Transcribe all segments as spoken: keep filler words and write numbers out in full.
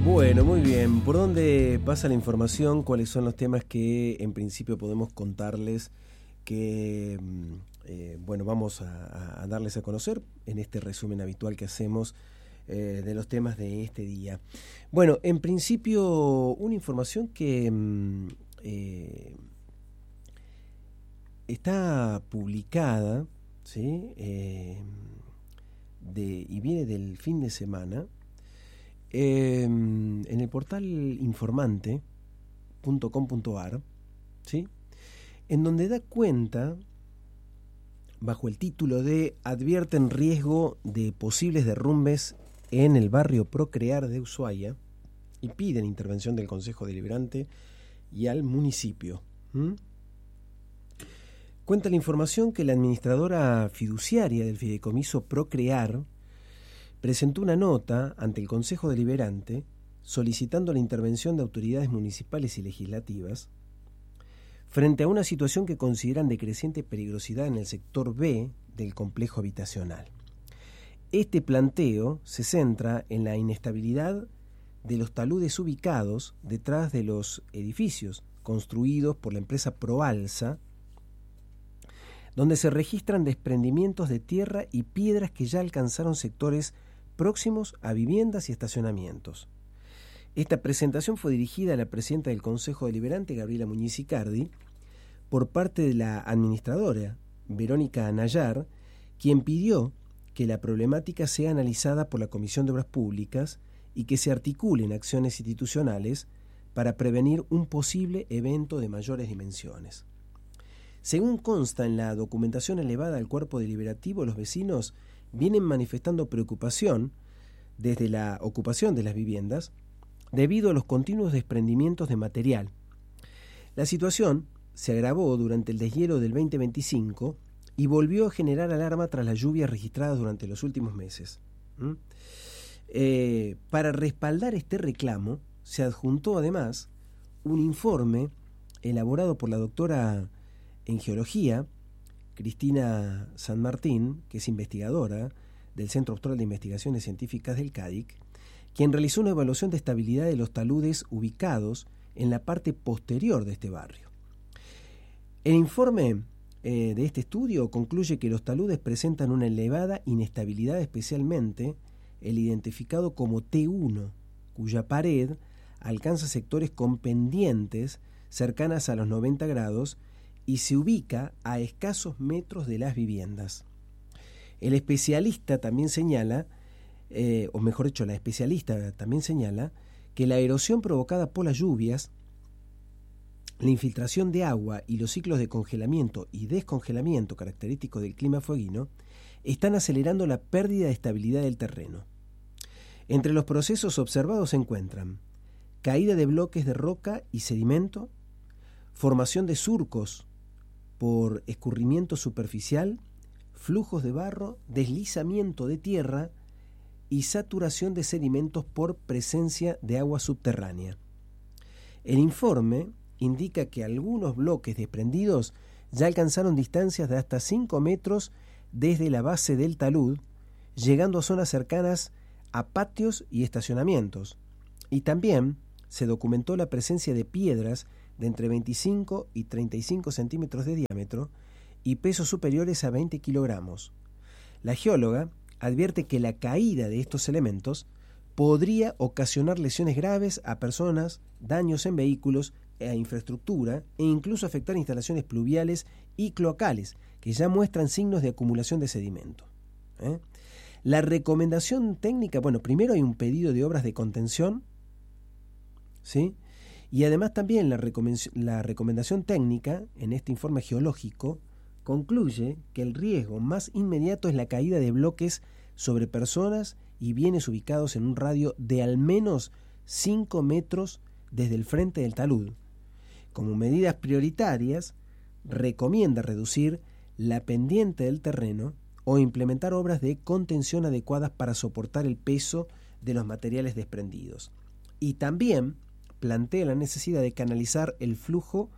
Bueno, muy bien. ¿Por dónde pasa la información? ¿Cuáles son los temas que en principio podemos contarles que, eh, bueno, vamos a, a darles a conocer en este resumen habitual que hacemos eh, de los temas de este día? Bueno, en principio una información que eh, está publicada, ¿sí? Eh, de, y viene del fin de semana. Eh, en el portal informante punto com punto a r, ¿sí? En donde da cuenta, bajo el título de Advierten riesgo de posibles derrumbes en el barrio Procrear de Ushuaia, y piden intervención del Consejo Deliberante y al municipio. ¿Mm? Cuenta la información que la administradora fiduciaria del fideicomiso Procrear presentó una nota ante el Consejo Deliberante solicitando la intervención de autoridades municipales y legislativas frente a una situación que consideran de creciente peligrosidad en el sector B del complejo habitacional. Este planteo se centra en la inestabilidad de los taludes ubicados detrás de los edificios construidos por la empresa Proalsa, donde se registran desprendimientos de tierra y piedras que ya alcanzaron sectores próximos a viviendas y estacionamientos. Esta presentación fue dirigida a la presidenta del Consejo Deliberante, Gabriela Muñiz Icardi, por parte de la administradora, Verónica Anayar, quien pidió que la problemática sea analizada por la Comisión de Obras Públicas y que se articulen acciones institucionales para prevenir un posible evento de mayores dimensiones. Según consta en la documentación elevada al cuerpo deliberativo, los vecinos vienen manifestando preocupación desde la ocupación de las viviendas debido a los continuos desprendimientos de material. La situación se agravó durante el deshielo del veinte veinticinco y volvió a generar alarma tras las lluvias registradas durante los últimos meses. ¿Mm? Eh, para respaldar este reclamo, se adjuntó además un informe elaborado por la doctora en geología, Cristina San Martín, que es investigadora del Centro Austral de Investigaciones Científicas del CADIC, quien realizó una evaluación de estabilidad de los taludes ubicados en la parte posterior de este barrio. El informe eh, de este estudio concluye que los taludes presentan una elevada inestabilidad, especialmente el identificado como T uno, cuya pared alcanza sectores con pendientes cercanas a los noventa grados y se ubica a escasos metros de las viviendas. El especialista también señala, eh, o mejor dicho, la especialista también señala, que la erosión provocada por las lluvias, la infiltración de agua y los ciclos de congelamiento y descongelamiento característicos del clima fueguino están acelerando la pérdida de estabilidad del terreno. Entre los procesos observados se encuentran caída de bloques de roca y sedimento, formación de surcos por escurrimiento superficial, flujos de barro, deslizamiento de tierra y saturación de sedimentos por presencia de agua subterránea. El informe indica que algunos bloques desprendidos ya alcanzaron distancias de hasta cinco metros desde la base del talud, llegando a zonas cercanas a patios y estacionamientos. Y también se documentó la presencia de piedras de entre veinticinco y treinta y cinco centímetros de diámetro y pesos superiores a veinte kilogramos. La geóloga advierte que la caída de estos elementos podría ocasionar lesiones graves a personas, daños en vehículos e infraestructura e incluso afectar instalaciones pluviales y cloacales que ya muestran signos de acumulación de sedimento. ¿Eh? La recomendación técnica, bueno, primero hay un pedido de obras de contención, ¿sí? Y además también la, recomend- la recomendación técnica en este informe geológico concluye que el riesgo más inmediato es la caída de bloques sobre personas y bienes ubicados en un radio de al menos cinco metros desde el frente del talud. Como medidas prioritarias, recomienda reducir la pendiente del terreno o implementar obras de contención adecuadas para soportar el peso de los materiales desprendidos. Y también plantea la necesidad de canalizar el flujo,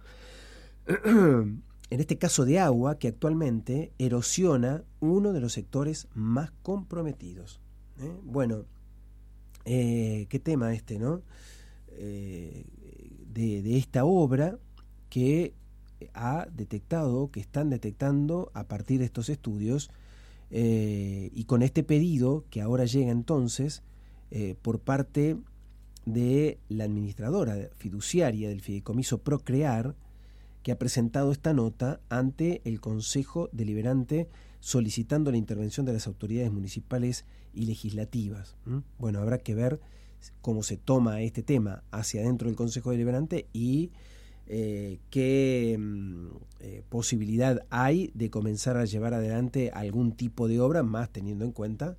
en este caso de agua, que actualmente erosiona uno de los sectores más comprometidos. ¿Eh? Bueno, eh, qué tema este, ¿no? Eh, de, de esta obra que ha detectado, que están detectando a partir de estos estudios, eh, y con este pedido que ahora llega entonces eh, por parte de la administradora fiduciaria del fideicomiso Procrear, que ha presentado esta nota ante el Consejo Deliberante solicitando la intervención de las autoridades municipales y legislativas. ¿Mm? Bueno, habrá que ver cómo se toma este tema hacia adentro del Consejo Deliberante y eh, qué eh, posibilidad hay de comenzar a llevar adelante algún tipo de obra, más teniendo en cuenta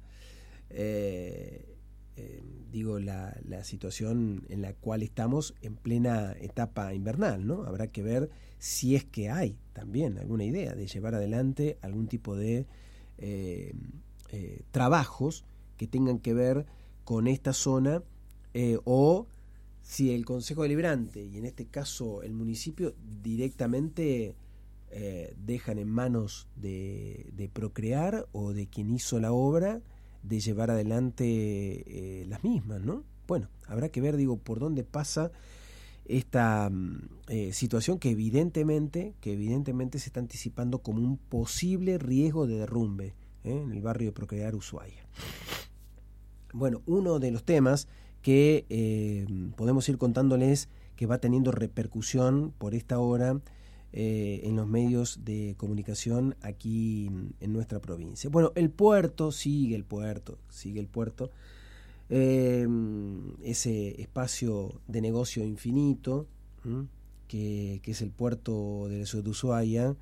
eh, eh, digo la, la situación en la cual estamos en plena etapa invernal, ¿no? Habrá que ver si es que hay también alguna idea de llevar adelante algún tipo de eh, eh, trabajos que tengan que ver con esta zona, eh, o si el Consejo Deliberante, y en este caso el municipio, directamente eh, dejan en manos de, de Procrear o de quien hizo la obra de llevar adelante eh, las mismas, ¿no? Bueno, habrá que ver, digo, por dónde pasa esta eh, situación que evidentemente, que evidentemente se está anticipando como un posible riesgo de derrumbe ¿eh? en el barrio de Procrear, Ushuaia. Bueno, uno de los temas que eh, podemos ir contándoles que va teniendo repercusión por esta hora eh, en los medios de comunicación aquí en nuestra provincia. Bueno, el puerto, sigue el puerto, sigue el puerto, eh, ese espacio de negocio infinito que, que es el puerto de la ciudad de Ushuaia,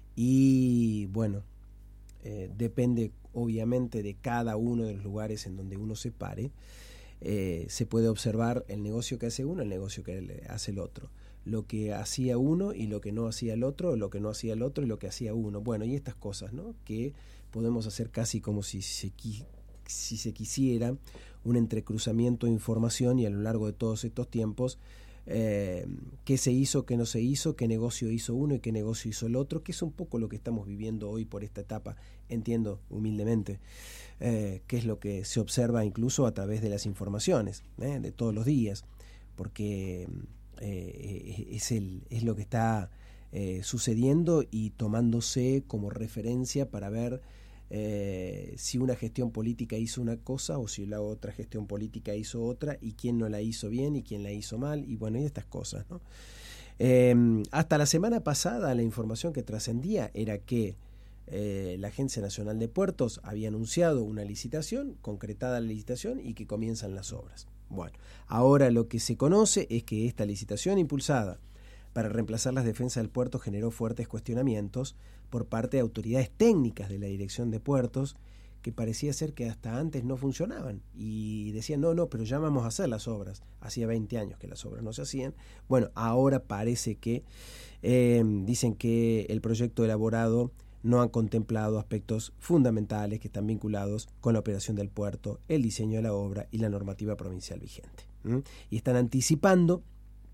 y bueno, eh, depende obviamente de cada uno de los lugares en donde uno se pare. Eh, se puede observar el negocio que hace uno, el negocio que hace el otro, lo que hacía uno y lo que no hacía el otro, lo que no hacía el otro y lo que hacía uno. Bueno, y estas cosas, ¿no? Que podemos hacer casi como si se, si se quisiera un entrecruzamiento de información, y a lo largo de todos estos tiempos, eh, qué se hizo, qué no se hizo, qué negocio hizo uno y qué negocio hizo el otro, que es un poco lo que estamos viviendo hoy por esta etapa, entiendo humildemente. Eh, qué es lo que se observa incluso a través de las informaciones ¿eh? de todos los días, porque eh, es, el, es lo que está eh, sucediendo y tomándose como referencia para ver eh, si una gestión política hizo una cosa o si la otra gestión política hizo otra, y quién no la hizo bien y quién la hizo mal, y bueno, y estas cosas, ¿no? Eh, hasta la semana pasada la información que trascendía era que Eh, la Agencia Nacional de Puertos había anunciado una licitación, concretada la licitación, y que comienzan las obras. Bueno, ahora lo que se conoce es que esta licitación impulsada para reemplazar las defensas del puerto generó fuertes cuestionamientos por parte de autoridades técnicas de la Dirección de Puertos, que parecía ser que hasta antes no funcionaban y decían no, no, pero ya vamos a hacer las obras. Hacía veinte años que las obras no se hacían. Bueno, ahora parece que eh, dicen que el proyecto elaborado no han contemplado aspectos fundamentales que están vinculados con la operación del puerto, el diseño de la obra y la normativa provincial vigente. ¿Mm? Y están anticipando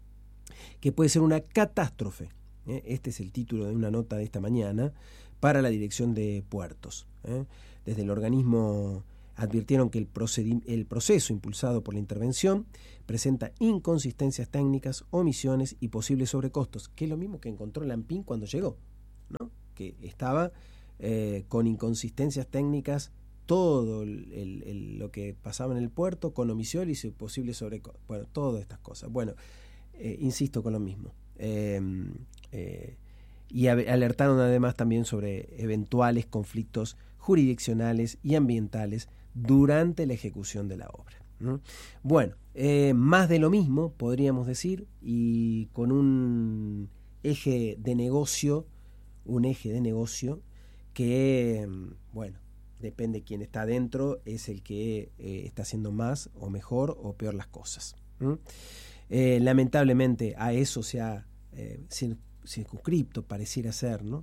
que puede ser una catástrofe. ¿eh? Este es el título de una nota de esta mañana para la Dirección de Puertos. ¿eh? Desde el organismo advirtieron que el, procedi- el proceso impulsado por la intervención presenta inconsistencias técnicas, omisiones y posibles sobrecostos, que es lo mismo que encontró Lampín cuando llegó, ¿no? Que estaba eh, con inconsistencias técnicas todo el, el, el, lo que pasaba en el puerto, con omisiones y posibles sobrecostos. Bueno, todas estas cosas. Bueno, eh, insisto con lo mismo. Eh, eh, y alertaron además también sobre eventuales conflictos jurisdiccionales y ambientales durante la ejecución de la obra. ¿no? Bueno, eh, más de lo mismo, podríamos decir, y con un eje de negocio, un eje de negocio que, bueno, depende de quién está adentro, es el que eh, está haciendo más o mejor o peor las cosas. ¿Mm? Eh, lamentablemente a eso se ha eh, circunscripto, pareciera ser, ¿no?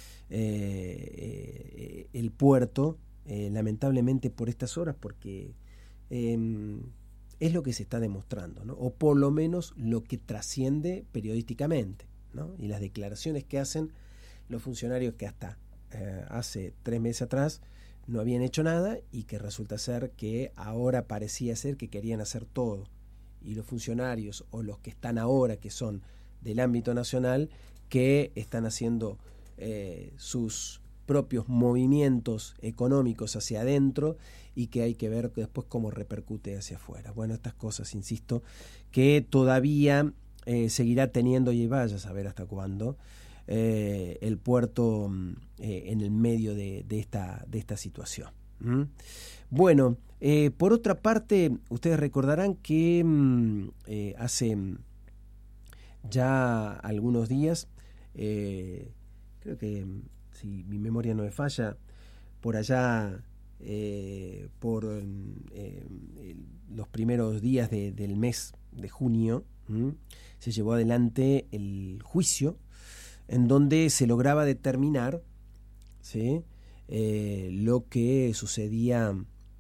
Eh, eh, el puerto, eh, lamentablemente por estas horas, porque eh, es lo que se está demostrando, ¿no? O por lo menos lo que trasciende periodísticamente, ¿no? Y las declaraciones que hacen los funcionarios que hasta eh, hace tres meses atrás no habían hecho nada y que resulta ser que ahora parecía ser que querían hacer todo. Y los funcionarios o los que están ahora, que son del ámbito nacional, que están haciendo eh, sus propios movimientos económicos hacia adentro y que hay que ver después cómo repercute hacia afuera. Bueno, estas cosas, insisto, que todavía eh, seguirá teniendo, y vaya a saber hasta cuándo, eh, el puerto eh, en el medio de, de, esta, de esta situación. ¿Mm? Bueno, eh, por otra parte, ustedes recordarán que mm, eh, hace ya algunos días, eh, creo que si mi memoria no me falla, por allá eh, por eh, los primeros días de, del mes de junio, ¿m? se llevó adelante el juicio en donde se lograba determinar, ¿sí? eh, lo que sucedía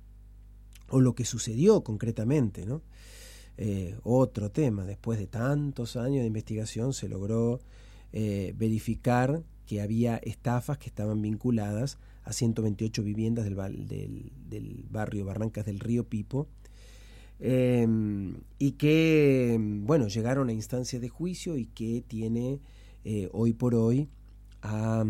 o lo que sucedió concretamente, ¿no? Eh, otro tema, después de tantos años de investigación se logró eh, verificar que había estafas que estaban vinculadas a ciento veintiocho viviendas del, del, del barrio Barrancas del Río Pipo, eh, y que, bueno, llegaron a instancias de juicio y que tiene eh, hoy por hoy a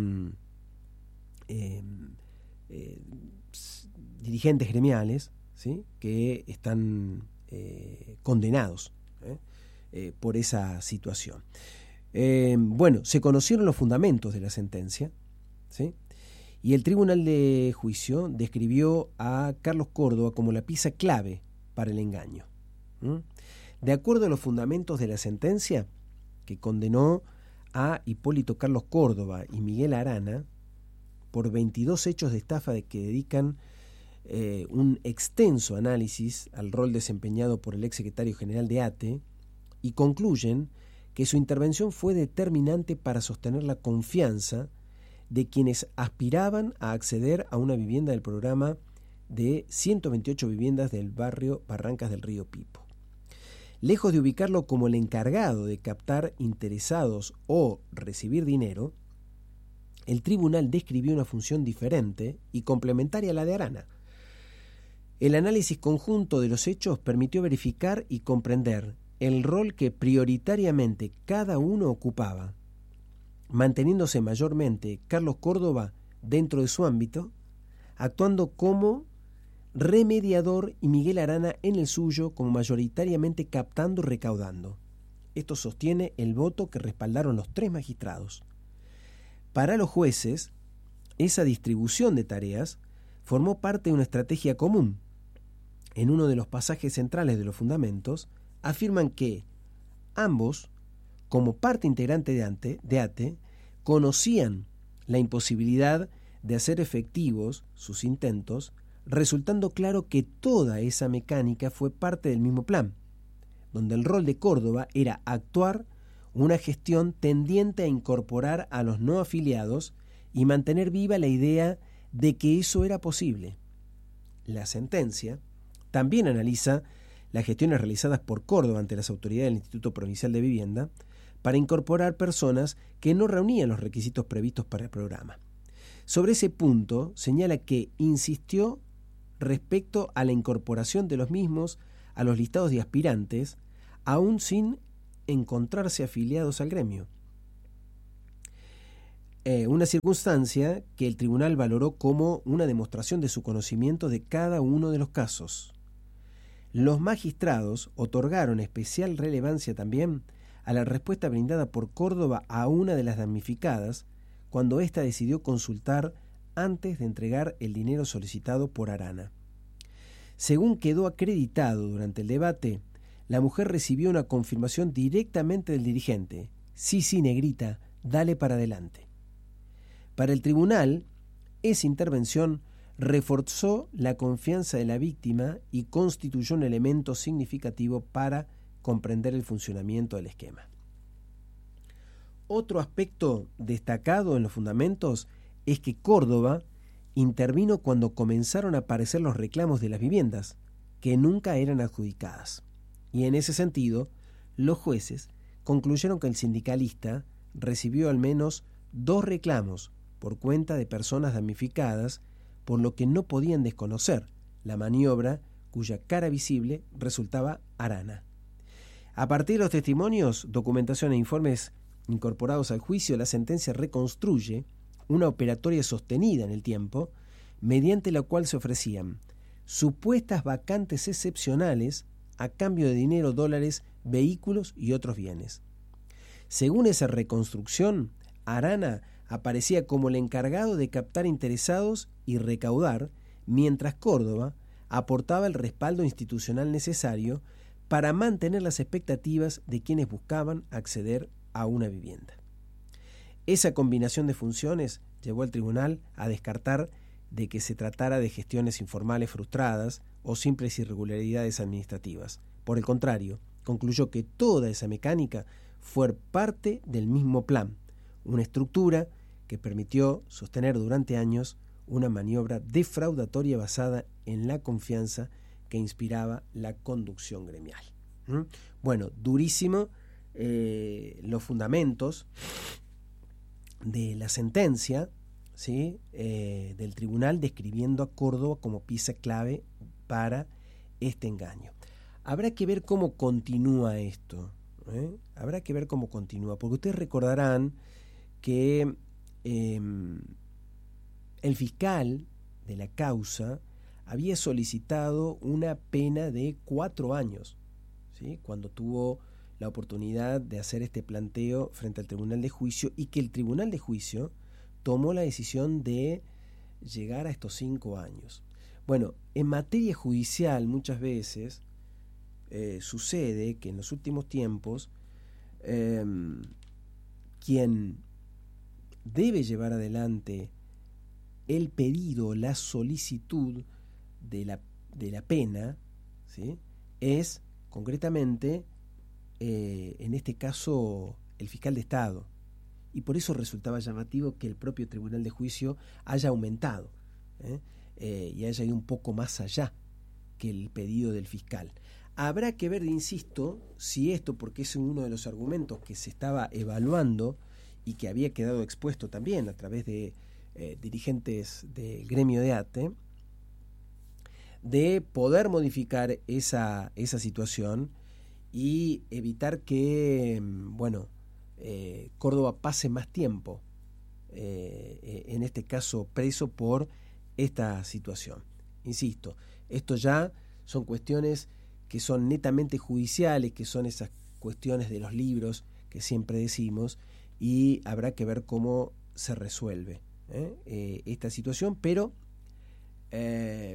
eh, eh, dirigentes gremiales, ¿sí? que están eh, condenados ¿eh? Eh, por esa situación. Eh, bueno, se conocieron los fundamentos de la sentencia, ¿sí? y el Tribunal de Juicio describió a Carlos Córdoba como la pieza clave para el engaño. ¿Mm? De acuerdo a los fundamentos de la sentencia, que condenó a Hipólito Carlos Córdoba y Miguel Arana por veintidós hechos de estafa de que dedican eh, un extenso análisis al rol desempeñado por el exsecretario general de A T E, y concluyen que su intervención fue determinante para sostener la confianza de quienes aspiraban a acceder a una vivienda del programa de ciento veintiocho viviendas del barrio Barrancas del Río Pipo. Lejos de ubicarlo como el encargado de captar interesados o recibir dinero, el tribunal describió una función diferente y complementaria a la de Arana. El análisis conjunto de los hechos permitió verificar y comprender el rol que prioritariamente cada uno ocupaba, manteniéndose mayormente Carlos Córdoba dentro de su ámbito, actuando como remediador y Miguel Arana en el suyo, como mayoritariamente captando y recaudando. Esto sostiene el voto que respaldaron los tres magistrados. Para los jueces, esa distribución de tareas formó parte de una estrategia común. En uno de los pasajes centrales de los fundamentos, afirman que ambos, como parte integrante de ANTE, de A T E, conocían la imposibilidad de hacer efectivos sus intentos, resultando claro que toda esa mecánica fue parte del mismo plan, donde el rol de Córdoba era actuar una gestión tendiente a incorporar a los no afiliados y mantener viva la idea de que eso era posible. La sentencia también analiza las gestiones realizadas por Córdoba ante las autoridades del Instituto Provincial de Vivienda para incorporar personas que no reunían los requisitos previstos para el programa. Sobre ese punto, señala que insistió respecto a la incorporación de los mismos a los listados de aspirantes, aún sin encontrarse afiliados al gremio. Eh, una circunstancia que el tribunal valoró como una demostración de su conocimiento de cada uno de los casos. Los magistrados otorgaron especial relevancia también a la respuesta brindada por Córdoba a una de las damnificadas cuando ésta decidió consultar antes de entregar el dinero solicitado por Arana. Según quedó acreditado durante el debate, la mujer recibió una confirmación directamente del dirigente: sí, sí, negrita, dale para adelante. Para el tribunal, esa intervención reforzó la confianza de la víctima y constituyó un elemento significativo para comprender el funcionamiento del esquema. Otro aspecto destacado en los fundamentos es que Córdoba intervino cuando comenzaron a aparecer los reclamos de las viviendas, que nunca eran adjudicadas. Y en ese sentido, los jueces concluyeron que el sindicalista recibió al menos dos reclamos por cuenta de personas damnificadas por lo que no podían desconocer la maniobra cuya cara visible resultaba Arana. A partir de los testimonios, documentación e informes incorporados al juicio, la sentencia reconstruye una operatoria sostenida en el tiempo, mediante la cual se ofrecían supuestas vacantes excepcionales a cambio de dinero, dólares, vehículos y otros bienes. Según esa reconstrucción, Arana aparecía como el encargado de captar interesados y recaudar, mientras Córdoba aportaba el respaldo institucional necesario para mantener las expectativas de quienes buscaban acceder a una vivienda. Esa combinación de funciones llevó al tribunal a descartar de que se tratara de gestiones informales frustradas o simples irregularidades administrativas. Por el contrario, concluyó que toda esa mecánica fue parte del mismo plan, una estructura que permitió sostener durante años una maniobra defraudatoria basada en la confianza que inspiraba la conducción gremial. ¿Mm? Bueno, durísimo eh, los fundamentos de la sentencia, ¿sí? eh, del tribunal, describiendo a Córdoba como pieza clave para este engaño. Habrá que ver cómo continúa esto, ¿eh? Habrá que ver cómo continúa, porque ustedes recordarán que eh, el fiscal de la causa había solicitado una pena de cuatro años, ¿sí? Cuando tuvo la oportunidad de hacer este planteo frente al tribunal de juicio, y que el tribunal de juicio tomó la decisión de llegar a estos cinco años. Bueno, en materia judicial muchas veces eh, sucede que en los últimos tiempos eh, quien debe llevar adelante el pedido, la solicitud de la, de la pena, ¿sí? es concretamente, eh, en este caso, el fiscal de Estado. Y por eso resultaba llamativo que el propio tribunal de juicio haya aumentado ¿eh? Eh, y haya ido un poco más allá que el pedido del fiscal. Habrá que ver, insisto, si esto, porque es uno de los argumentos que se estaba evaluando y que había quedado expuesto también a través de eh, dirigentes del gremio de ATE, de poder modificar esa, esa situación y evitar que, bueno, eh, Córdoba pase más tiempo, eh, en este caso preso por esta situación. Insisto, esto ya son cuestiones que son netamente judiciales, que son esas cuestiones de los libros que siempre decimos, y habrá que ver cómo se resuelve ¿eh? Eh, esta situación, pero eh,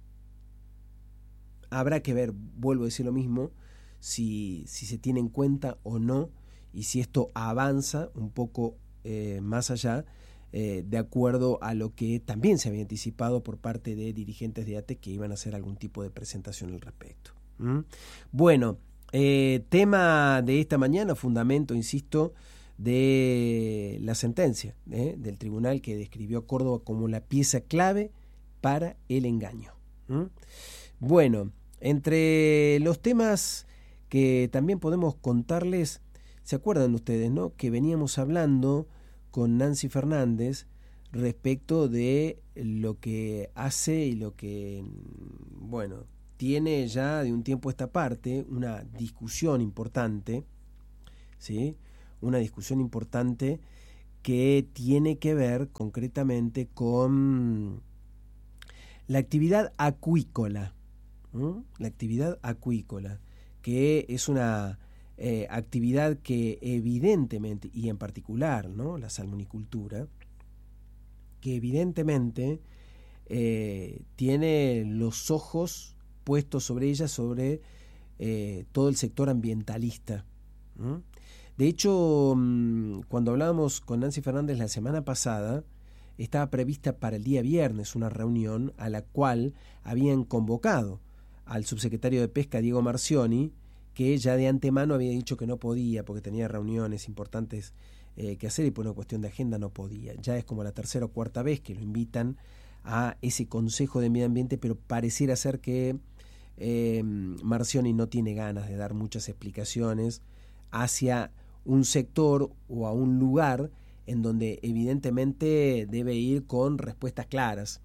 habrá que ver, vuelvo a decir lo mismo, si, si se tiene en cuenta o no, y si esto avanza un poco eh, más allá, eh, de acuerdo a lo que también se había anticipado por parte de dirigentes de ATE que iban a hacer algún tipo de presentación al respecto. ¿Mm? Bueno, eh, tema de esta mañana, fundamento, insisto, de la sentencia ¿eh? del tribunal que describió a Córdoba como la pieza clave para el engaño. ¿Mm? Bueno, entre los temas que también podemos contarles, ¿se acuerdan ustedes, no? Que veníamos hablando con Nancy Fernández respecto de lo que hace y lo que, bueno, tiene ya de un tiempo a esta parte una discusión importante, ¿sí? Una discusión importante que tiene que ver concretamente con la actividad acuícola, ¿no? La actividad acuícola, que es una eh, actividad que evidentemente, y en particular, ¿no? La salmonicultura, que evidentemente eh, tiene los ojos puestos sobre ella, sobre eh, todo el sector ambientalista. ¿Mm? De hecho, cuando hablábamos con Nancy Fernández la semana pasada, estaba prevista para el día viernes una reunión a la cual habían convocado al subsecretario de Pesca, Diego Marcioni, que ya de antemano había dicho que no podía porque tenía reuniones importantes eh, que hacer y por una cuestión de agenda no podía. Ya es como la tercera o cuarta vez que lo invitan a ese Consejo de Medio Ambiente, pero pareciera ser que eh, Marcioni no tiene ganas de dar muchas explicaciones hacia un sector o a un lugar en donde evidentemente debe ir con respuestas claras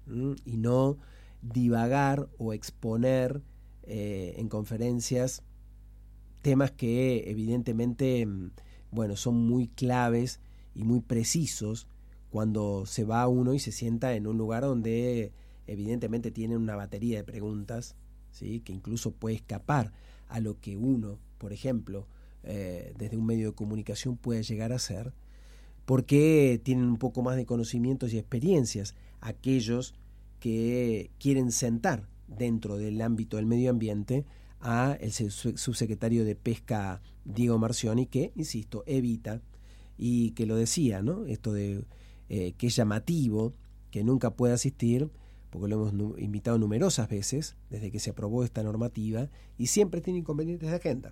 ¿m? Y no divagar o exponer eh, en conferencias temas que evidentemente, bueno, son muy claves y muy precisos cuando se va uno y se sienta en un lugar donde evidentemente tienen una batería de preguntas, ¿sí? Que incluso puede escapar a lo que uno, por ejemplo, eh, desde un medio de comunicación puede llegar a hacer, porque tienen un poco más de conocimientos y experiencias aquellos que quieren sentar dentro del ámbito del medio ambiente a el subsecretario de Pesca Diego Marcioni, que, insisto, evita, y que lo decía, ¿no? Esto de eh, que es llamativo que nunca pueda asistir, porque lo hemos nu- invitado numerosas veces desde que se aprobó esta normativa, y siempre tiene inconvenientes de agenda.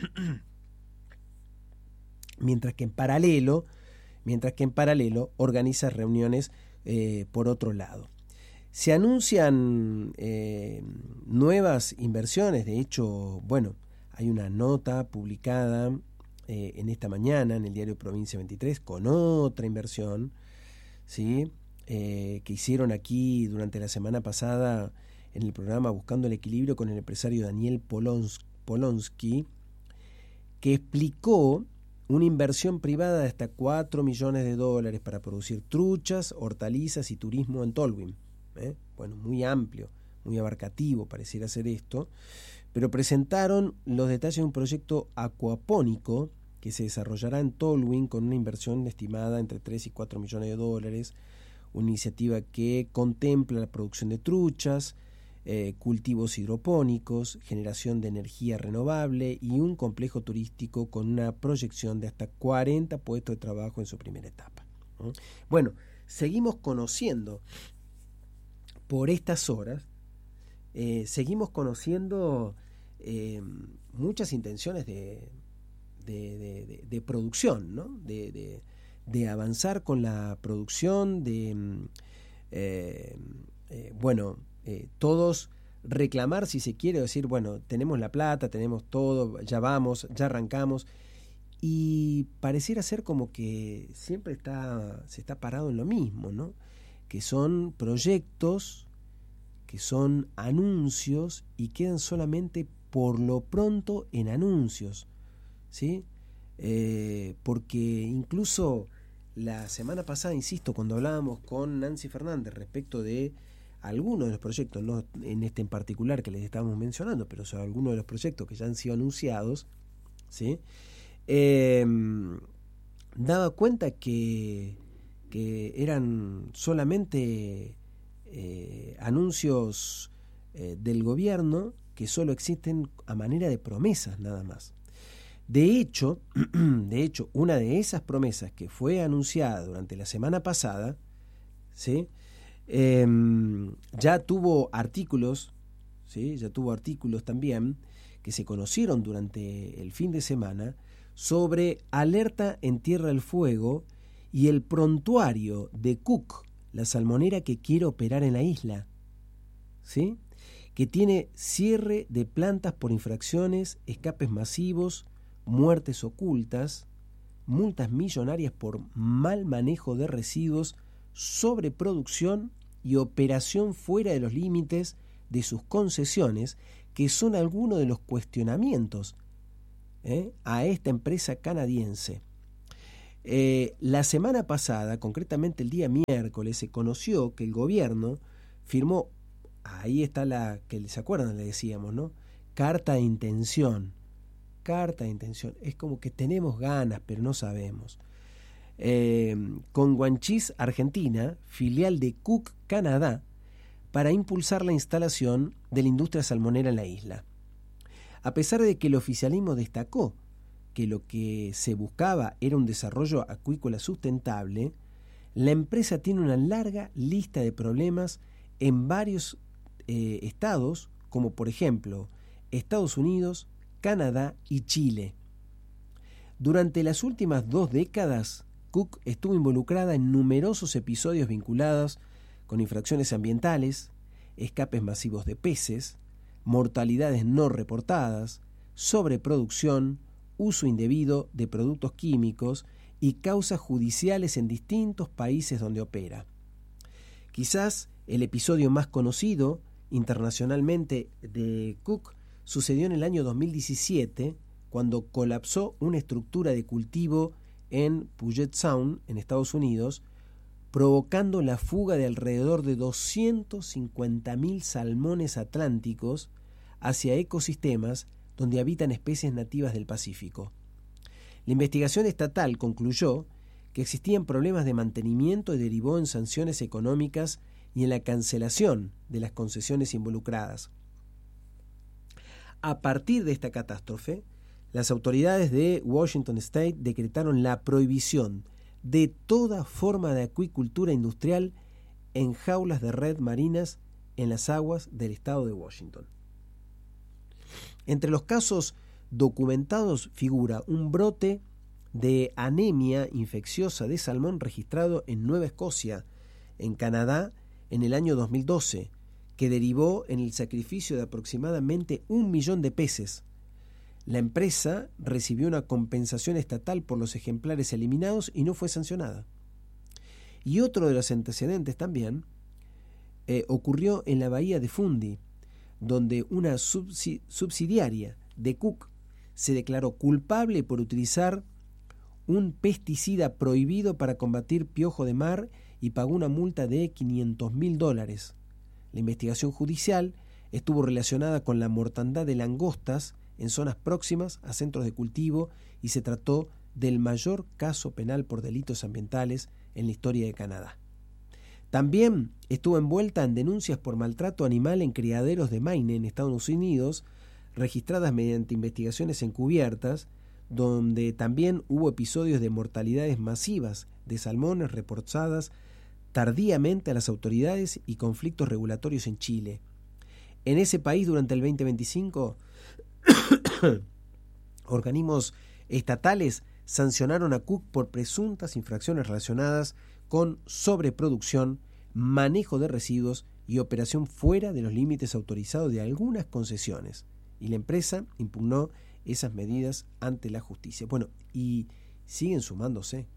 Mientras que en paralelo, mientras que en paralelo organiza reuniones eh, por otro lado. Se anuncian eh, nuevas inversiones. De hecho, bueno, hay una nota publicada eh, en esta mañana en el diario Provincia veintitrés con otra inversión, ¿sí? Eh, que hicieron aquí durante la semana pasada en el programa Buscando el Equilibrio con el empresario Daniel Polons- Polonsky, que explicó una inversión privada de hasta cuatro millones de dólares para producir truchas, hortalizas y turismo en Tolwyn. ¿Eh? Bueno, muy amplio, muy abarcativo pareciera ser esto, pero presentaron los detalles de un proyecto acuapónico que se desarrollará en Tolwyn con una inversión estimada entre tres y cuatro millones de dólares, una iniciativa que contempla la producción de truchas, eh, cultivos hidropónicos, generación de energía renovable y un complejo turístico con una proyección de hasta cuarenta puestos de trabajo en su primera etapa. ¿Mm? Bueno, seguimos conociendo por estas horas, eh, seguimos conociendo eh, muchas intenciones de, de, de, de, de producción, ¿no? de, de, de avanzar con la producción, de, eh, eh, bueno, eh, todos reclamar, si se quiere, decir, bueno, tenemos la plata, tenemos todo, ya vamos, ya arrancamos, y pareciera ser como que siempre está, se está parado en lo mismo, ¿no? Que son proyectos, que son anuncios y quedan solamente por lo pronto en anuncios, ¿sí? Eh, porque incluso la semana pasada, insisto, cuando hablábamos con Nancy Fernández respecto de algunos de los proyectos, no en este en particular que les estábamos mencionando, pero son algunos de los proyectos que ya han sido anunciados, ¿sí? Eh, daba cuenta que, que eran solamente eh, anuncios eh, del gobierno que solo existen a manera de promesas nada más. De hecho, de hecho, una de esas promesas que fue anunciada durante la semana pasada, ¿sí? Eh, ya tuvo artículos, ¿sí? Ya tuvo artículos también que se conocieron durante el fin de semana sobre alerta en Tierra del Fuego y el prontuario de Cook, la salmonera que quiere operar en la isla, ¿sí? Que tiene cierre de plantas por infracciones, escapes masivos, muertes ocultas, multas millonarias por mal manejo de residuos, sobreproducción y operación fuera de los límites de sus concesiones, que son algunos de los cuestionamientos ¿eh? a esta empresa canadiense. Eh, la semana pasada, concretamente el día miércoles, se conoció que el gobierno firmó, ahí está la que se acuerdan, le decíamos, ¿no? Carta de intención. Carta de intención. Es como que tenemos ganas, pero no sabemos. Eh, con Guanchis Argentina, filial de Cook Canadá, para impulsar la instalación de la industria salmonera en la isla. A pesar de que el oficialismo destacó que lo que se buscaba era un desarrollo acuícola sustentable, la empresa tiene una larga lista de problemas en varios eh, estados, como por ejemplo Estados Unidos, Canadá y Chile. Durante las últimas dos décadas, Cook estuvo involucrada en numerosos episodios vinculados con infracciones ambientales, escapes masivos de peces, mortalidades no reportadas, sobreproducción, uso indebido de productos químicos y causas judiciales en distintos países donde opera. Quizás El episodio más conocido internacionalmente de Cook sucedió en el año dos mil diecisiete, cuando colapsó una estructura de cultivo en Puget Sound, en Estados Unidos, provocando la fuga de alrededor de doscientos cincuenta mil salmones atlánticos hacia ecosistemas donde habitan especies nativas del Pacífico. La investigación estatal concluyó que existían problemas de mantenimiento y derivó en sanciones económicas y en la cancelación de las concesiones involucradas. A partir de esta catástrofe, las autoridades de Washington State decretaron la prohibición de toda forma de acuicultura industrial en jaulas de red marinas en las aguas del estado de Washington. Entre los casos documentados figura un brote de anemia infecciosa de salmón registrado en Nueva Escocia, en Canadá, en el año dos mil doce, que derivó en el sacrificio de aproximadamente un millón de peces. La empresa recibió una compensación estatal por los ejemplares eliminados y no fue sancionada. Y otro de los antecedentes también eh, ocurrió en la bahía de Fundy, donde una subsi- subsidiaria de Cook se declaró culpable por utilizar un pesticida prohibido para combatir piojo de mar y pagó una multa de quinientos mil dólares. La investigación judicial estuvo relacionada con la mortandad de langostas en zonas próximas a centros de cultivo y se trató del mayor caso penal por delitos ambientales en la historia de Canadá. También estuvo envuelta en denuncias por maltrato animal en criaderos de Maine, en Estados Unidos, registradas mediante investigaciones encubiertas, donde también hubo episodios de mortalidades masivas de salmones reportadas tardíamente a las autoridades y conflictos regulatorios en Chile. En ese país, durante el veinte veinticinco, organismos estatales sancionaron a Cook por presuntas infracciones relacionadas con sobreproducción, manejo de residuos y operación fuera de los límites autorizados de algunas concesiones. Y la empresa impugnó esas medidas ante la justicia. Bueno, y siguen sumándose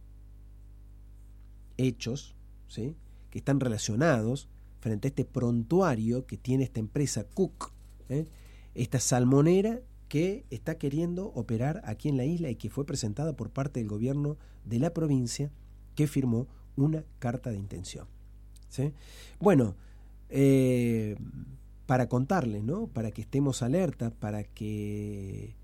hechos, ¿sí?, que están relacionados frente a este prontuario que tiene esta empresa Cook, ¿eh? esta salmonera que está queriendo operar aquí en la isla y que fue presentada por parte del gobierno de la provincia, que firmó una carta de intención, ¿sí? Bueno, eh, para contarles, ¿no?, para que estemos alerta, para que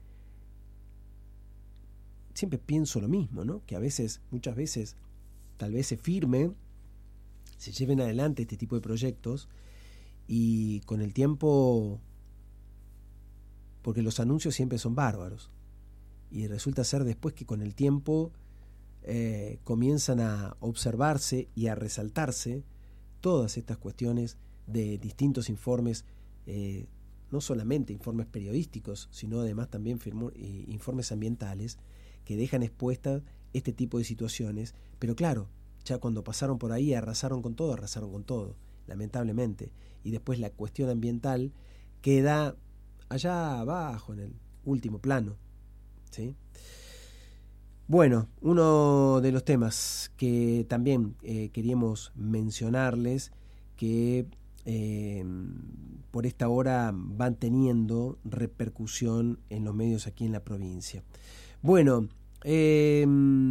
siempre pienso lo mismo, ¿no?, que a veces, muchas veces, tal vez se firme, se lleven adelante este tipo de proyectos y con el tiempo, porque los anuncios siempre son bárbaros y resulta ser después que con el tiempo eh, comienzan a observarse y a resaltarse todas estas cuestiones de distintos informes, eh, no solamente informes periodísticos, sino además también firmo, eh, informes ambientales que dejan expuestas este tipo de situaciones, pero claro, ya cuando pasaron por ahí arrasaron con todo, arrasaron con todo, lamentablemente, y después la cuestión ambiental queda allá abajo, en el último plano, ¿sí? Bueno, uno de los temas que también eh, queríamos mencionarles, que eh, por esta hora van teniendo repercusión en los medios aquí en la provincia. Bueno, eh,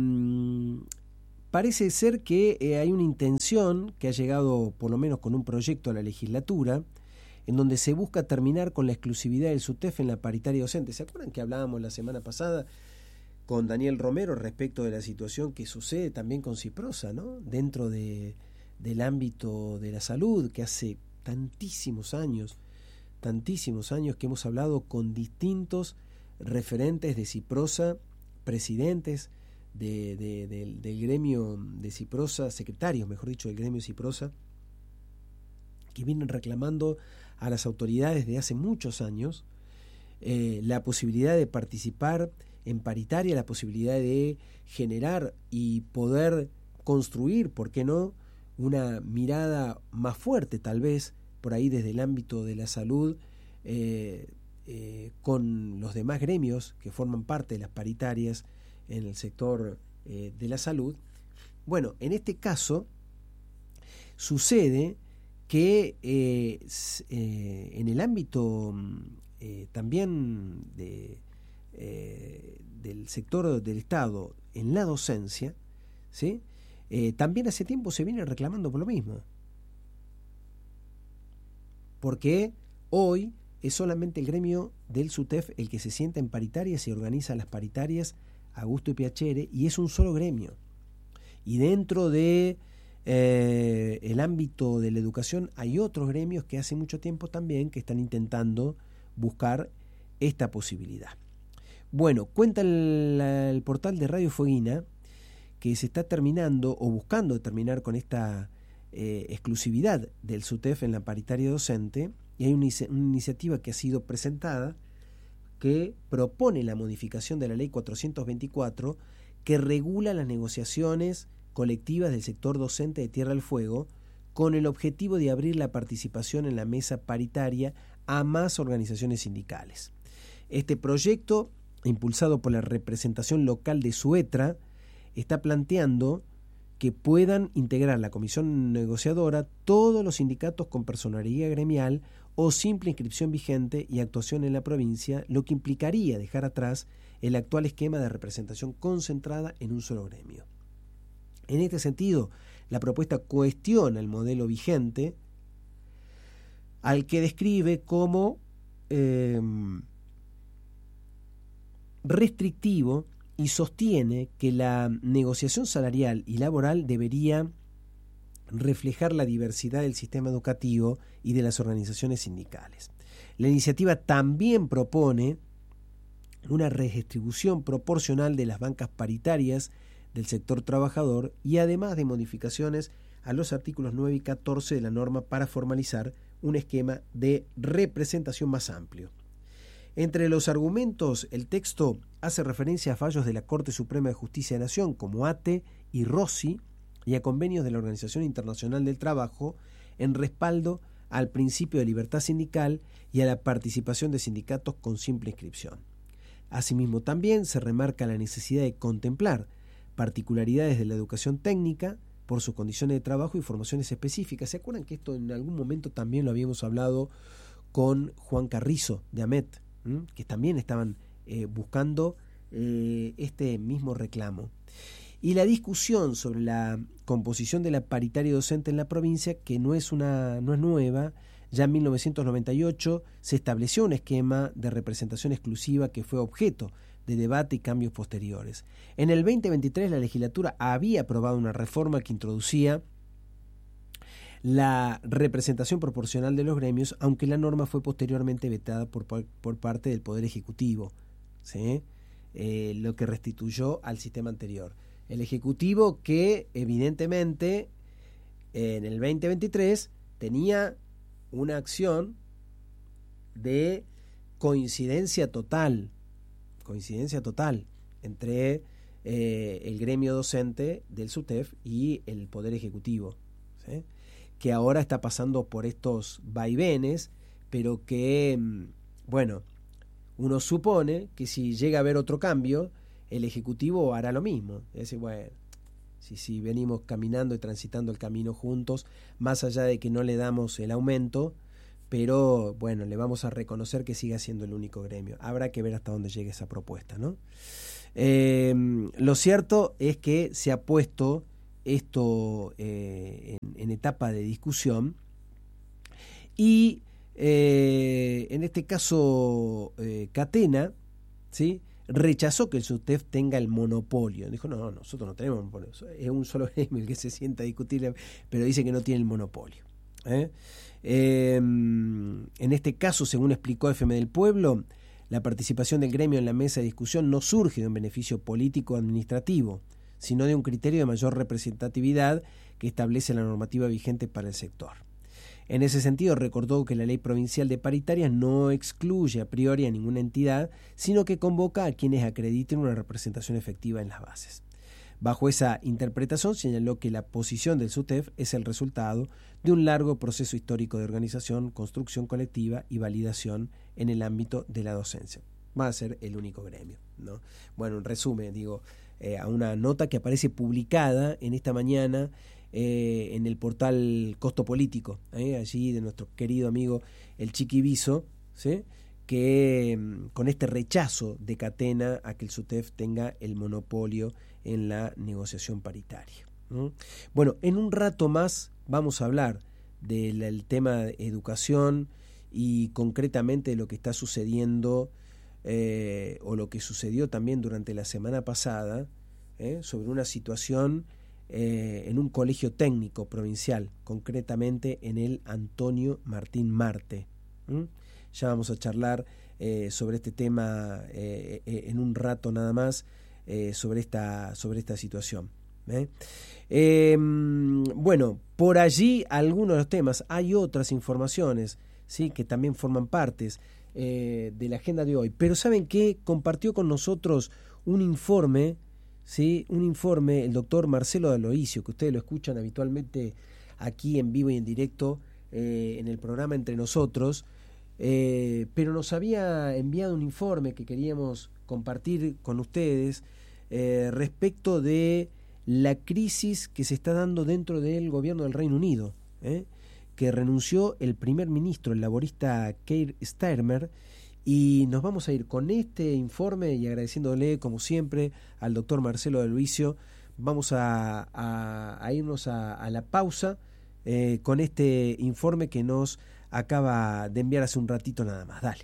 parece ser que eh, hay una intención que ha llegado por lo menos con un proyecto a la legislatura, en donde se busca terminar con la exclusividad del SUTEF en la paritaria docente. ¿Se acuerdan que hablábamos la semana pasada con Daniel Romero respecto de la situación que sucede también con Ciprosa, ¿no?, dentro de, del ámbito de la salud, que hace tantísimos años, tantísimos años que hemos hablado con distintos referentes de Ciprosa, presidentes de, de, de, del gremio de Ciprosa, secretarios, mejor dicho, del gremio Ciprosa, que vienen reclamando a las autoridades de hace muchos años eh, la posibilidad de participar en paritaria, la posibilidad de generar y poder construir, ¿por qué no?, una mirada más fuerte, tal vez, por ahí desde el ámbito de la salud, eh, eh, con los demás gremios que forman parte de las paritarias en el sector eh, de la salud. Bueno, en este caso sucede que eh, eh, en el ámbito eh, también de, eh, del sector del Estado, en la docencia, ¿sí? Eh, también hace tiempo se viene reclamando por lo mismo. Porque hoy es solamente el gremio del SUTEF el que se sienta en paritarias y organiza las paritarias a gusto y piacere, y es un solo gremio. Y dentro de eh, el ámbito de la educación hay otros gremios que hace mucho tiempo también que están intentando buscar esta posibilidad. Bueno, cuenta el, el portal de Radio Fueguina que se está terminando o buscando terminar con esta eh, exclusividad del SUTEF en la paritaria docente, y hay una, una iniciativa que ha sido presentada que propone la modificación de la ley cuatrocientos veinticuatro que regula las negociaciones colectivas del sector docente de Tierra del Fuego con el objetivo de abrir la participación en la mesa paritaria a más organizaciones sindicales. Este proyecto, impulsado por la representación local de Suetra, está planteando que puedan integrar la comisión negociadora todos los sindicatos con personería gremial o simple inscripción vigente y actuación en la provincia, lo que implicaría dejar atrás el actual esquema de representación concentrada en un solo gremio. En este sentido, la propuesta cuestiona el modelo vigente, al que describe como eh, restrictivo, y sostiene que la negociación salarial y laboral debería reflejar la diversidad del sistema educativo y de las organizaciones sindicales. La iniciativa también propone una redistribución proporcional de las bancas paritarias del sector trabajador y además de modificaciones a los artículos nueve y catorce de la norma para formalizar un esquema de representación más amplio. Entre los argumentos, el texto hace referencia a fallos de la Corte Suprema de Justicia de la Nación, como A T E y Rossi, y a convenios de la Organización Internacional del Trabajo, en respaldo al principio de libertad sindical y a la participación de sindicatos con simple inscripción. Asimismo, también se remarca la necesidad de contemplar particularidades de la educación técnica por sus condiciones de trabajo y formaciones específicas. ¿Se acuerdan que esto en algún momento también lo habíamos hablado con Juan Carrizo de AMET? ¿Mm? Que también estaban eh, buscando eh, este mismo reclamo. Y la discusión sobre la composición de la paritaria docente en la provincia, que no es, una, no es nueva, ya en mil novecientos noventa y ocho se estableció un esquema de representación exclusiva que fue objeto de debate y cambios posteriores. En el veinte veintitrés la legislatura había aprobado una reforma que introducía la representación proporcional de los gremios, aunque la norma fue posteriormente vetada por, por parte del Poder Ejecutivo, ¿sí? eh, lo que restituyó al sistema anterior. El Ejecutivo que evidentemente en el veinte veintitrés tenía una acción de coincidencia total, coincidencia total entre eh, el gremio docente del SUTEF y el Poder Ejecutivo, ¿sí? Que ahora está pasando por estos vaivenes, pero que, bueno, uno supone que si llega a haber otro cambio, el Ejecutivo hará lo mismo. Es decir, bueno, si, si venimos caminando y transitando el camino juntos, más allá de que no le damos el aumento, pero bueno, le vamos a reconocer que siga siendo el único gremio. Habrá que ver hasta dónde llegue esa propuesta, ¿no? Eh, lo cierto es que se ha puesto esto eh, en, en etapa de discusión y eh, en este caso eh, Catena, ¿sí?, rechazó que el SUTEF tenga el monopolio. Dijo, no, no, nosotros no tenemos monopolio, es un solo gremio el que se sienta a discutir, pero dice que no tiene el monopolio. ¿eh? Eh, en este caso, según explicó F M del Pueblo, la participación del gremio en la mesa de discusión no surge de un beneficio político o administrativo, sino de un criterio de mayor representatividad que establece la normativa vigente para el sector. En ese sentido, recordó que la ley provincial de paritarias no excluye a priori a ninguna entidad, sino que convoca a quienes acrediten una representación efectiva en las bases. Bajo esa interpretación, señaló que la posición del SUTEF es el resultado de un largo proceso histórico de organización, construcción colectiva y validación en el ámbito de la docencia. Va a ser el único gremio, ¿no? Bueno, en resumen, digo, eh, a una nota que aparece publicada en esta mañana eh, en el portal Costo Político, eh, allí de nuestro querido amigo el Chiqui Viso, ¿sí? que eh, con este rechazo de Catena a que el SUTEF tenga el monopolio en la negociación paritaria. ¿no? Bueno, en un rato más vamos a hablar del el tema de educación y concretamente de lo que está sucediendo eh, o lo que sucedió también durante la semana pasada eh, sobre una situación eh, en un colegio técnico provincial, concretamente en el Antonio Martín Marte. ¿Mm? Ya vamos a charlar eh, sobre este tema eh, eh, en un rato nada más, eh, sobre esta, sobre esta situación. ¿eh? Eh, bueno, por allí algunos de los temas. Hay otras informaciones, ¿sí? que también forman partes eh, de la agenda de hoy. Pero ¿saben qué? Compartió con nosotros un informe, ¿sí? un informe el doctor Marcelo D'Aloisio, que ustedes lo escuchan habitualmente aquí en vivo y en directo eh, en el programa Entre Nosotros, eh, pero nos había enviado un informe que queríamos compartir con ustedes eh, respecto de la crisis que se está dando dentro del gobierno del Reino Unido, ¿eh? que renunció el primer ministro, el laborista Keir Starmer, y nos vamos a ir con este informe y agradeciéndole, como siempre, al doctor Marcelo D'Aloisio. Vamos a, a, a irnos a, a la pausa eh, con este informe que nos acaba de enviar hace un ratito nada más. Dale.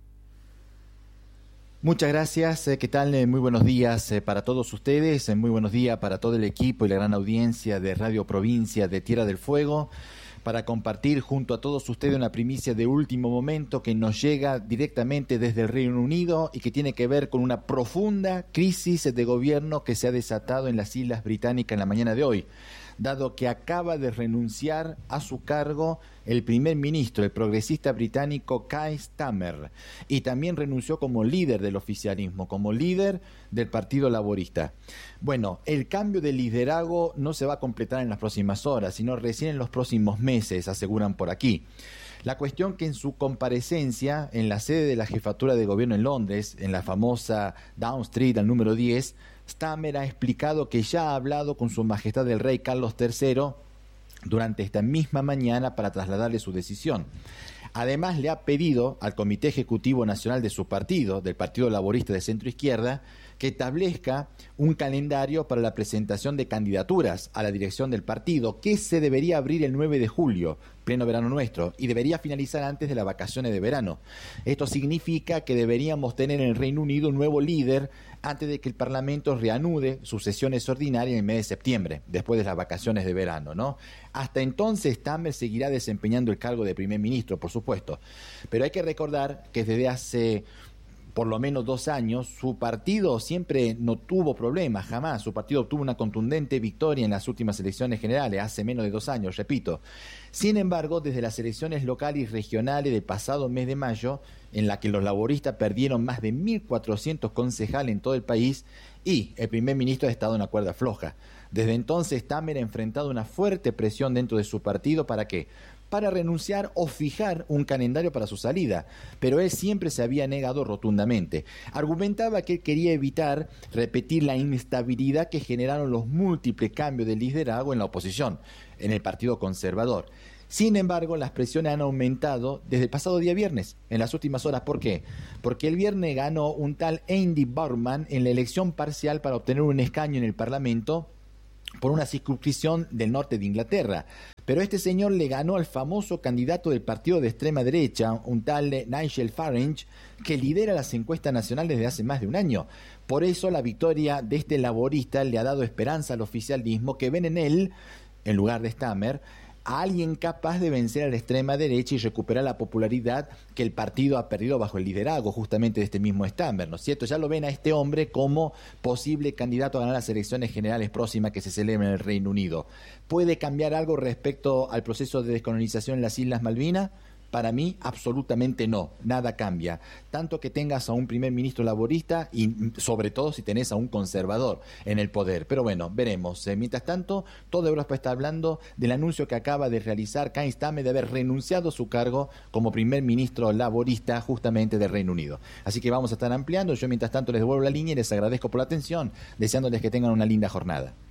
Muchas gracias, ¿qué tal? Muy buenos días para todos ustedes, muy buenos días para todo el equipo y la gran audiencia de Radio Provincia de Tierra del Fuego, para compartir junto a todos ustedes una primicia de último momento que nos llega directamente desde el Reino Unido y que tiene que ver con una profunda crisis de gobierno que se ha desatado en las Islas Británicas en la mañana de hoy, dado que acaba de renunciar a su cargo el primer ministro, el progresista británico Keir Starmer, y también renunció como líder del oficialismo, como líder del Partido Laborista. Bueno, el cambio de liderazgo no se va a completar en las próximas horas, sino recién en los próximos meses, aseguran por aquí. La cuestión que en su comparecencia en la sede de la jefatura de gobierno en Londres, en la famosa Downing Street al número diez, Starmer ha explicado que ya ha hablado con su majestad el rey Carlos tercero durante esta misma mañana para trasladarle su decisión. Además, le ha pedido al Comité Ejecutivo Nacional de su partido, del Partido Laborista de Centro Izquierda, que establezca un calendario para la presentación de candidaturas a la dirección del partido, que se debería abrir el nueve de julio, pleno verano nuestro, y debería finalizar antes de las vacaciones de verano. Esto significa que deberíamos tener en el Reino Unido un nuevo líder antes de que el Parlamento reanude sus sesiones ordinarias en el mes de septiembre, después de las vacaciones de verano, ¿no? Hasta entonces, Starmer seguirá desempeñando el cargo de primer ministro, por supuesto. Pero hay que recordar que desde hace por lo menos dos años, su partido siempre no tuvo problemas, jamás. Su partido obtuvo una contundente victoria en las últimas elecciones generales, hace menos de dos años, repito. Sin embargo, desde las elecciones locales y regionales del pasado mes de mayo, en la que los laboristas perdieron más de mil cuatrocientos concejales en todo el país, y el primer ministro ha estado en una cuerda floja. Desde entonces, Starmer ha enfrentado una fuerte presión dentro de su partido. ¿Para qué? Para renunciar o fijar un calendario para su salida, pero él siempre se había negado rotundamente. Argumentaba que él quería evitar repetir la inestabilidad que generaron los múltiples cambios de liderazgo en la oposición, en el Partido Conservador. Sin embargo, las presiones han aumentado desde el pasado día viernes, en las últimas horas. ¿Por qué? Porque el viernes ganó un tal Andy Burnham en la elección parcial para obtener un escaño en el Parlamento por una circunscripción del norte de Inglaterra. Pero este señor le ganó al famoso candidato del partido de extrema derecha, un tal Nigel Farage, que lidera las encuestas nacionales desde hace más de un año. Por eso la victoria de este laborista le ha dado esperanza al oficialismo, que ven en él, en lugar de Starmer, a alguien capaz de vencer a la extrema derecha y recuperar la popularidad que el partido ha perdido bajo el liderazgo justamente de este mismo Starmer, ¿no es cierto? Ya lo ven a este hombre como posible candidato a ganar las elecciones generales próximas que se celebran en el Reino Unido. ¿Puede cambiar algo respecto al proceso de descolonización en las Islas Malvinas? Para mí, absolutamente no, nada cambia. Tanto que tengas a un primer ministro laborista y sobre todo si tenés a un conservador en el poder. Pero bueno, veremos. Eh, mientras tanto, toda Europa está hablando del anuncio que acaba de realizar Keir Starmer de haber renunciado a su cargo como primer ministro laborista justamente del Reino Unido. Así que vamos a estar ampliando. Yo mientras tanto les devuelvo la línea y les agradezco por la atención, deseándoles que tengan una linda jornada.